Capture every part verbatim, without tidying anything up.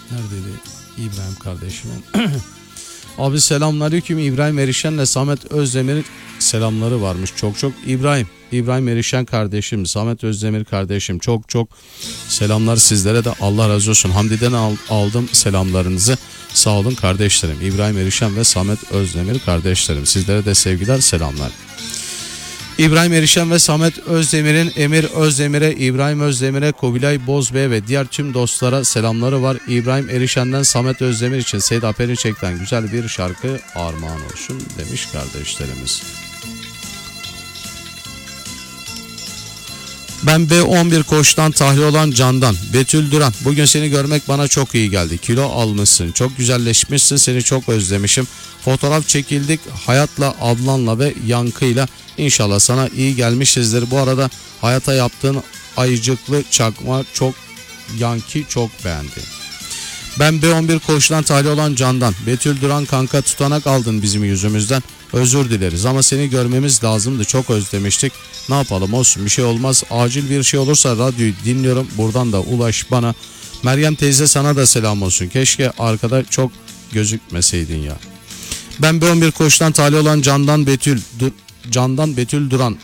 Neredeydi İbrahim kardeşimin? Abi selamünaleyküm. İbrahim Erişen'le Samet Özdemir'in selamları varmış. Çok çok İbrahim. İbrahim Erişen kardeşim, Samet Özdemir kardeşim, çok çok selamlar sizlere de, Allah razı olsun. Hamdi'den aldım selamlarınızı. Sağ olun kardeşlerim. İbrahim Erişen ve Samet Özdemir kardeşlerim. Sizlere de sevgiler, selamlar. İbrahim Erişen ve Samet Özdemir'in Emir Özdemir'e, İbrahim Özdemir'e, Kubilay Bozbey'e ve diğer tüm dostlara selamları var. İbrahim Erişen'den Samet Özdemir için Seyit Aperiçek'ten güzel bir şarkı armağan olsun demiş kardeşlerimiz. Ben B on bir koçtan tahliye olan Candan. Betül Duran. Bugün seni görmek bana çok iyi geldi. Kilo almışsın. Çok güzelleşmişsin. Seni çok özlemişim. Fotoğraf çekildik. Hayat'la, ablanla ve Yankı'yla. İnşallah sana iyi gelmişizdir. Bu arada Hayat'a yaptığın ayıcıklı çakma çok, Yankı çok beğendi. Ben B on bir koçtan tahliye olan Candan. Betül Duran kanka, tutanak aldın bizim yüzümüzden. Özür dileriz ama seni görmemiz lazımdı. Çok özlemiştik. Ne yapalım, olsun, bir şey olmaz. Acil bir şey olursa radyoyu dinliyorum. Buradan da ulaş bana. Meryem teyze, sana da selam olsun. Keşke arkada çok gözükmeseydin ya. Ben B on bir koçtan tahliye olan Candan Betül Dur Candan Betül Duran.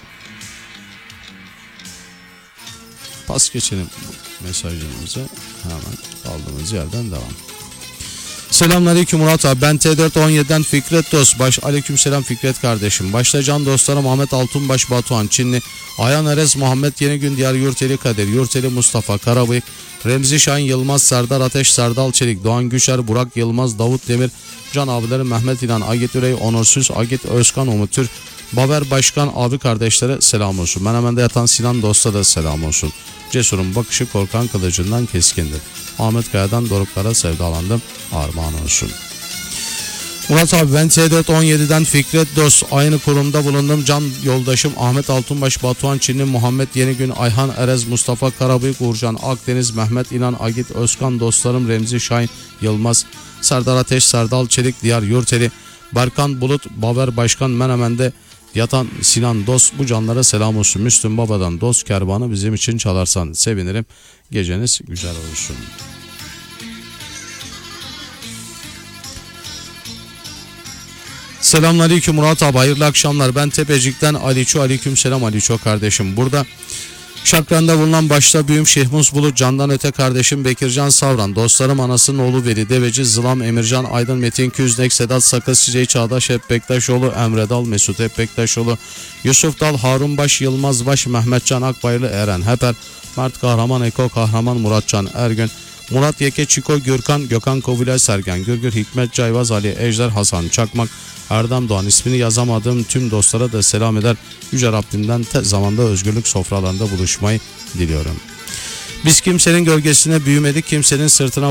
Pas geçelim mesajımızı. Hemen kaldığımız yerden devam. Selamünaleyküm Murat abi. Ben T dört on yedi'den Fikret Dost. Baş aleykümselam Fikret kardeşim. Başta can dostlarım Ahmet Altunbaş, Batuhan Çinli, Ayhan Erez, Muhammed Yenigün, Diyar Yurteli Kadir, Yurteli Mustafa Karabıyık, Remzi Şahin Yılmaz, Serdar Ateş, Serdal Çelik, Doğan Güçer, Burak Yılmaz, Davut Demir, Can abilerim Mehmet İnan, Agit Ürey, Onursuz, Agit Özkan, Umut Tür, Baber Başkan abi kardeşlere selam olsun. Menemen'de yatan Sinan Dost'a da selam olsun. Cesur'un bakışı korkan kılıcından keskindir. Ahmet Kaya'dan doruklara sevdalandım. Armağan olsun. Murat abi, ben T dört on yedi'den Fikret Dost. Aynı kurumda bulundum. Can yoldaşım Ahmet Altunbaş, Batuhan Çinli, Muhammed Yenigün, Ayhan Erez, Mustafa Karabıyık, Uğurcan Akdeniz, Mehmet İnan, Agit Özkan, dostlarım Remzi Şahin Yılmaz, Serdar Ateş, Serdal Çelik, Diyar Yurteli, Berkan Bulut, Baber Başkan, Menemen'de yatan Sinan Dost, bu canlara selam olsun. Müslüm Baba'dan Dost Kervanı bizim için çalarsan sevinirim. Geceniz güzel olsun. Selamünaleyküm Murat abi, hayırlı akşamlar. Ben Tepecik'ten Aliço, aleykümselam Aliço kardeşim. Burada Şakran'da bulunan başta büyüm Şehmus Bulut, Candan Öte kardeşim Bekircan Savran, dostlarım anasının oğlu Veli Deveci, Zılam Emircan Aydın, Metin Küznek, Sedat Sakız, Çiçeği Çağdaş Hep Bektaşoğlu, Emre Dal, Mesut Hep Bektaşoğlu, Yusuf Dal, Harun Baş, Yılmaz Baş, Mehmetcan Akbayırlı, Eren Heper, Mert Kahraman Eko, Kahraman Muratcan Ergün, Murat Yeke, Çiko Gürkan, Gökhan Kovilay, Sergen Gürgür, Hikmet Cayvaz, Ali Ejder, Hasan Çakmak, Erdem Doğan, ismini yazamadığım tüm dostlara da selam eder. Yüce Rabbimden tez zamanda özgürlük sofralarında buluşmayı diliyorum. Biz kimsenin gölgesine büyümedik, kimsenin sırtına